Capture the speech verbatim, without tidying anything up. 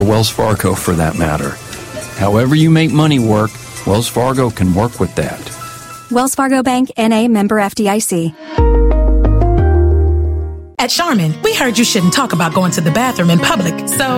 Wells Fargo for that matter. However you make money work, Wells Fargo can work with that. Wells Fargo Bank, N A, member F D I C. At Charmin, we heard you shouldn't talk about going to the bathroom in public, so